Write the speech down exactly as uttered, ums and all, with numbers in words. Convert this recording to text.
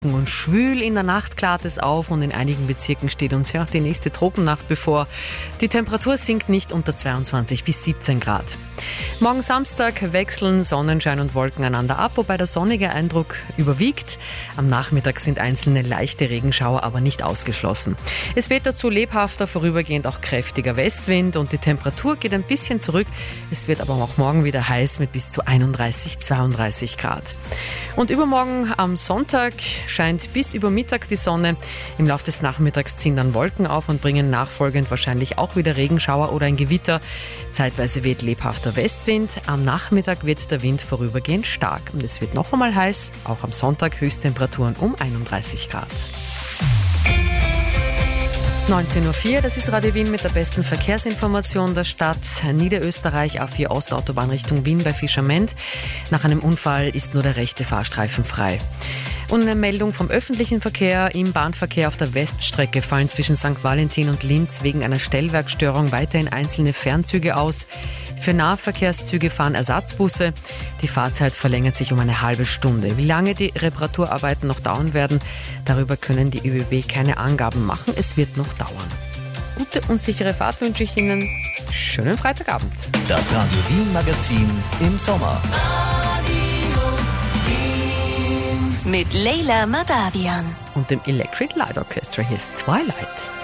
Und schwül, in der Nacht klart es auf und in einigen Bezirken steht uns ja die nächste Tropennacht bevor. Die Temperatur sinkt nicht unter zweiundzwanzig bis siebzehn Grad. Morgen Samstag wechseln Sonnenschein und Wolken einander ab, wobei der sonnige Eindruck überwiegt. Am Nachmittag sind einzelne leichte Regenschauer aber nicht ausgeschlossen. Es weht dazu lebhafter, vorübergehend auch kräftiger Westwind und die Temperatur geht ein bisschen zurück. Es wird aber auch morgen wieder heiß mit bis zu einunddreißig, zweiunddreißig Grad. Und übermorgen am Sonntag scheint bis über Mittag die Sonne. Im Laufe des Nachmittags ziehen dann Wolken auf und bringen nachfolgend wahrscheinlich auch wieder Regenschauer oder ein Gewitter. Zeitweise weht lebhafter Westwind. Am Nachmittag wird der Wind vorübergehend stark. Und es wird noch einmal heiß. Auch am Sonntag Höchsttemperaturen um einunddreißig Grad. neunzehn Uhr vier, das ist Radio Wien mit der besten Verkehrsinformation der Stadt. Niederösterreich A vier Ostautobahn Richtung Wien bei Fischerment. Nach einem Unfall ist nur der rechte Fahrstreifen frei. Und eine Meldung vom öffentlichen Verkehr. Im Bahnverkehr auf der Weststrecke fallen zwischen Sankt Valentin und Linz wegen einer Stellwerkstörung weiterhin einzelne Fernzüge aus. Für Nahverkehrszüge fahren Ersatzbusse. Die Fahrzeit verlängert sich um eine halbe Stunde. Wie lange die Reparaturarbeiten noch dauern werden, darüber können die ÖBB keine Angaben machen. Es wird noch dauern. Gute und sichere Fahrt wünsche ich Ihnen. Schönen Freitagabend. Das Radio Wien Magazin im Sommer. Mit Leila Madavian Und dem Electric Light Orchestra. Hier ist Twilight.